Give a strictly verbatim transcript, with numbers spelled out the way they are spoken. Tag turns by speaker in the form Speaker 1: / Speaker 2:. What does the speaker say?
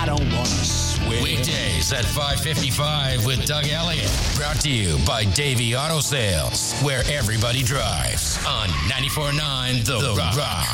Speaker 1: I don't want to swear.
Speaker 2: Weekdays at five fifty-five with Doug Elliott. Brought to you by Davey Auto Sales, where everybody drives on ninety-four point nine The, the Rock. Rock.